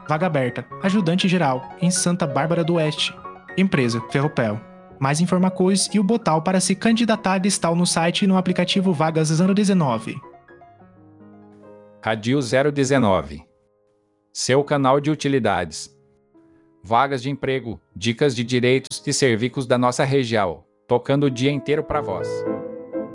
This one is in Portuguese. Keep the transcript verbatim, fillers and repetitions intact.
Vaga aberta, ajudante geral, em Santa Bárbara do Oeste. Empresa, Ferropel. Mais informações e o botão para se candidatar estão no site e no aplicativo Vagas zero dezenove. Radio zero dezenove. Seu canal de utilidades. Vagas de emprego, dicas de direitos e serviços da nossa região, tocando o dia inteiro para vós.